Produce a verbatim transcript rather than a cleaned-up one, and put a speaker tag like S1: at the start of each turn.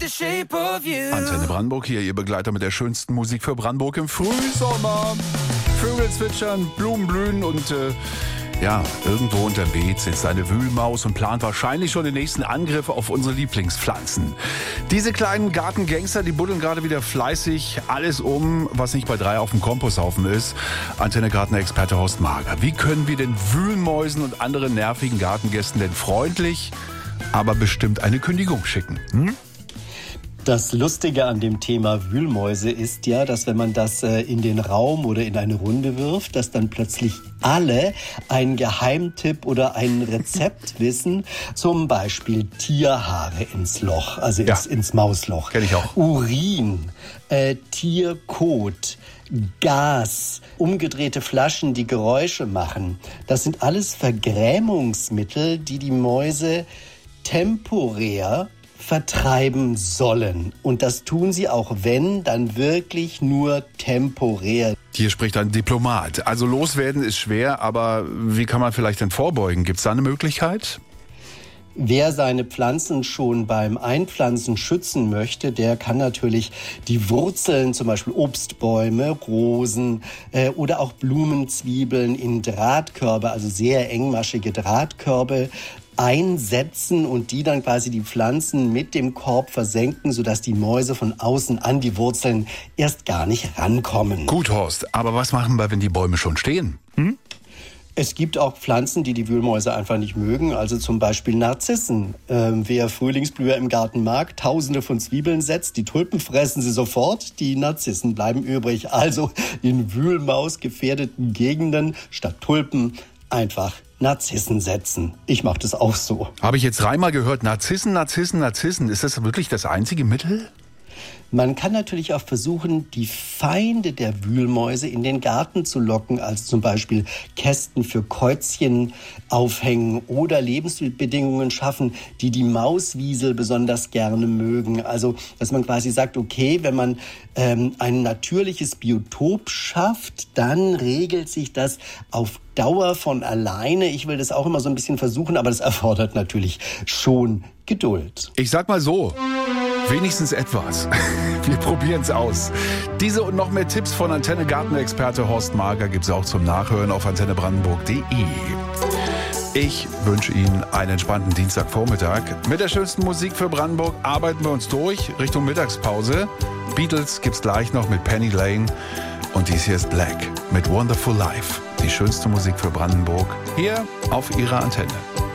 S1: Antenne Brandenburg hier, Ihr Begleiter mit der schönsten Musik für Brandenburg im Frühsommer. Vögel zwitschern, Blumen blühen und äh, ja, irgendwo unterm Beet sitzt eine Wühlmaus und plant wahrscheinlich schon den nächsten Angriff auf unsere Lieblingspflanzen. Diese kleinen Gartengangster, die buddeln gerade wieder fleißig alles um, was nicht bei drei auf dem Komposthaufen ist. Antenne-Gartenexperte Horst Mager. Wie können wir den Wühlmäusen und anderen nervigen Gartengästen denn freundlich, aber bestimmt eine Kündigung schicken? Hm?
S2: Das Lustige an dem Thema Wühlmäuse ist ja, dass wenn man das äh, in den Raum oder in eine Runde wirft, dass dann plötzlich alle einen Geheimtipp oder ein Rezept wissen. Zum Beispiel Tierhaare ins Loch, also ins, ja. ins Mausloch.
S1: Kenn ich auch.
S2: Urin, äh, Tierkot, Gas, umgedrehte Flaschen, die Geräusche machen. Das sind alles Vergrämungsmittel, die die Mäuse temporär vertreiben sollen. Und das tun sie auch, wenn, dann wirklich nur temporär.
S1: Hier spricht ein Diplomat. Also loswerden ist schwer, aber wie kann man vielleicht denn vorbeugen? Gibt es da eine Möglichkeit?
S2: Wer seine Pflanzen schon beim Einpflanzen schützen möchte, der kann natürlich die Wurzeln, zum Beispiel Obstbäume, Rosen äh, oder auch Blumenzwiebeln in Drahtkörbe, also sehr engmaschige Drahtkörbe, einsetzen und die dann quasi die Pflanzen mit dem Korb versenken, sodass die Mäuse von außen an die Wurzeln erst gar nicht rankommen.
S1: Gut, Horst, aber was machen wir, wenn die Bäume schon stehen? Hm?
S2: Es gibt auch Pflanzen, die die Wühlmäuse einfach nicht mögen, also zum Beispiel Narzissen. Ähm, wer Frühlingsblüher im Garten mag, tausende von Zwiebeln setzt, die Tulpen fressen sie sofort, die Narzissen bleiben übrig. Also in Wühlmaus-gefährdeten Gegenden statt Tulpen einfach Narzissen setzen. Ich mache das auch so.
S1: Habe ich jetzt dreimal gehört, Narzissen, Narzissen, Narzissen. Ist das wirklich das einzige Mittel?
S2: Man kann natürlich auch versuchen, die Feinde der Wühlmäuse in den Garten zu locken, also zum Beispiel Kästen für Käuzchen aufhängen oder Lebensbedingungen schaffen, die die Mauswiesel besonders gerne mögen. Also, dass man quasi sagt, okay, wenn man ähm, ein natürliches Biotop schafft, dann regelt sich das auf Dauer von alleine. Ich will das auch immer so ein bisschen versuchen, aber das erfordert natürlich schon Geduld.
S1: Ich sag mal so, wenigstens etwas. Wir probieren es aus. Diese und noch mehr Tipps von Antenne-Gartenexperte Horst Mager gibt es auch zum Nachhören auf antenne brandenburg punkt de. Ich wünsche Ihnen einen entspannten Dienstagvormittag. Mit der schönsten Musik für Brandenburg arbeiten wir uns durch Richtung Mittagspause. Beatles gibt's gleich noch mit Penny Lane. Und dies hier ist Black mit Wonderful Life. Die schönste Musik für Brandenburg hier auf Ihrer Antenne.